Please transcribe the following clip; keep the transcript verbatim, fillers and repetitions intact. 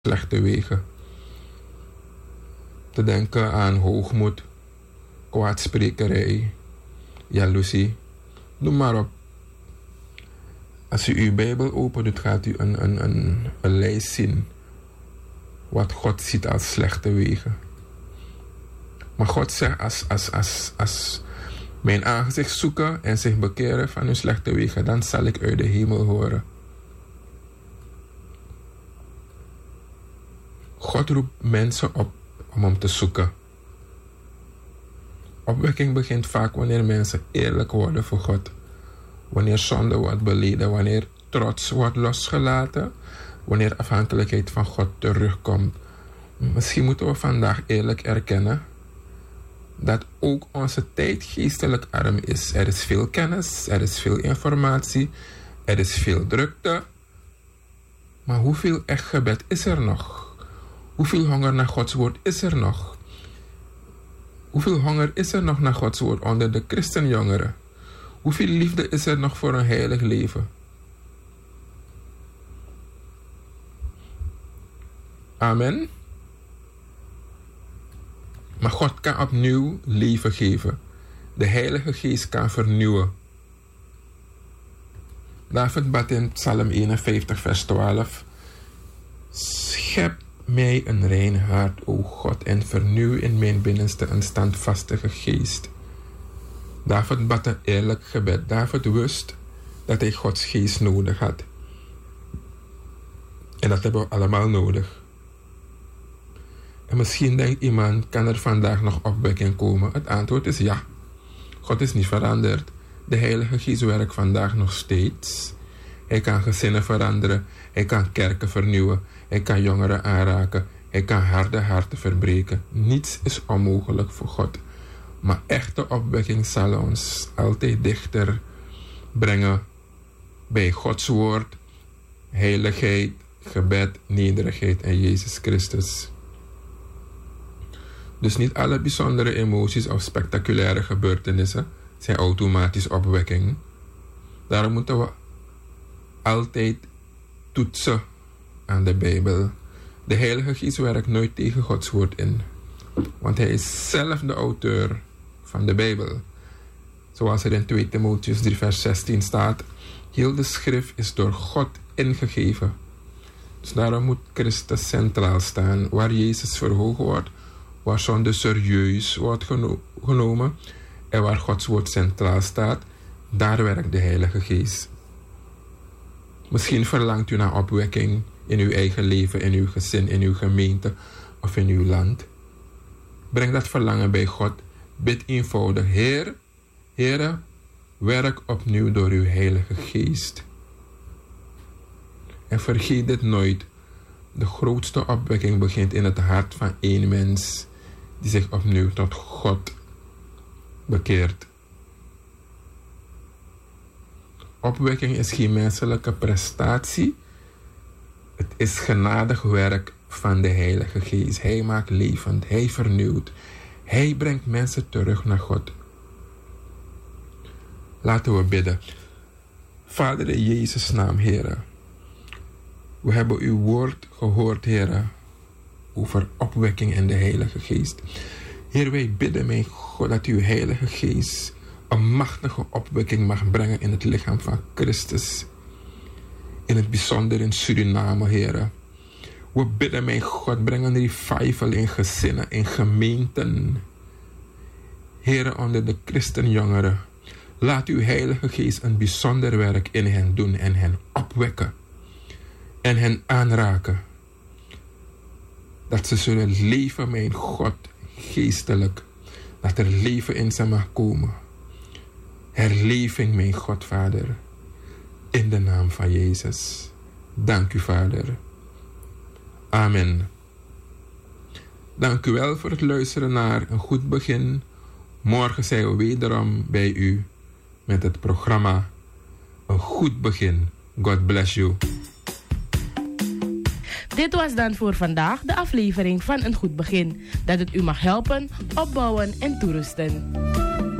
slechte wegen. Te denken aan hoogmoed, kwaadsprekerij, jaloezie. Noem maar op. Als u uw Bijbel opent, doet, gaat u een, een, een, een lijst zien wat God ziet als slechte wegen. Maar God zegt, als, als, als, als mijn aangezicht zoeken en zich bekeren van hun slechte wegen, dan zal ik uit de hemel horen. God roept mensen op om hem te zoeken. Opwekking begint vaak wanneer mensen eerlijk worden voor God. Wanneer zonde wordt beleden, wanneer trots wordt losgelaten, wanneer afhankelijkheid van God terugkomt. Misschien moeten we vandaag eerlijk erkennen dat ook onze tijd geestelijk arm is. Er is veel kennis, er is veel informatie, er is veel drukte. Maar hoeveel echt gebed is er nog? Hoeveel honger naar Gods woord is er nog? Hoeveel honger is er nog naar Gods woord onder de christenjongeren? Hoeveel liefde is er nog voor een heilig leven? Amen. Maar God kan opnieuw leven geven. De Heilige Geest kan vernieuwen. David bad in Psalm eenenvijftig, vers twaalf. Schep mij een rein hart, o God, en vernieuw in mijn binnenste een standvastige geest. David bad een eerlijk gebed. David wist dat hij Gods geest nodig had. En dat hebben we allemaal nodig. En misschien denkt iemand, kan er vandaag nog opwekking komen? Het antwoord is ja. God is niet veranderd. De Heilige Geest werkt vandaag nog steeds. Hij kan gezinnen veranderen. Hij kan kerken vernieuwen. Hij kan jongeren aanraken. Hij kan harde harten verbreken. Niets is onmogelijk voor God. Maar echte opwekking zal ons altijd dichter brengen bij Gods woord, heiligheid, gebed, nederigheid en Jezus Christus. Dus niet alle bijzondere emoties of spectaculaire gebeurtenissen zijn automatisch opwekking. Daarom moeten we altijd toetsen aan de Bijbel. De Heilige Geest werkt nooit tegen Gods woord in. Want hij is zelf de auteur van de Bijbel. Zoals er in tweede Timotheüs drie vers zestien staat. Heel de schrift is door God ingegeven. Dus daarom moet Christus centraal staan. Waar Jezus verhoogd wordt, waar zonde serieus wordt geno- genomen en waar Gods woord centraal staat, daar werkt de Heilige Geest. Misschien verlangt u naar opwekking in uw eigen leven, in uw gezin, in uw gemeente of in uw land. Breng dat verlangen bij God. Bid eenvoudig, Heer, Heere, werk opnieuw door uw Heilige Geest. En vergeet dit nooit. De grootste opwekking begint in het hart van één mens die zich opnieuw tot God bekeert. Opwekking is geen menselijke prestatie. Het is genadig werk van de Heilige Geest. Hij maakt levend, hij vernieuwt. Hij brengt mensen terug naar God. Laten we bidden. Vader in Jezus' naam, Heere. We hebben uw woord gehoord, Heere, over opwekking en de Heilige Geest. Heer, wij bidden, mijn God, dat uw Heilige Geest een machtige opwekking mag brengen in het lichaam van Christus. In het bijzonder in Suriname, Heere. We bidden, mijn God, breng een revival in gezinnen, in gemeenten. Heere, onder de christenjongeren. Laat uw Heilige Geest een bijzonder werk in hen doen en hen opwekken. En hen aanraken. Dat ze zullen leven, mijn God, geestelijk. Dat er leven in ze mag komen. Herleving, mijn God, Vader. In de naam van Jezus. Dank u, Vader. Amen. Dank u wel voor het luisteren naar Een Goed Begin. Morgen zijn we wederom bij u met het programma Een Goed Begin. God bless you. Dit was dan voor vandaag de aflevering van Een Goed Begin. Dat het u mag helpen, opbouwen en toerusten.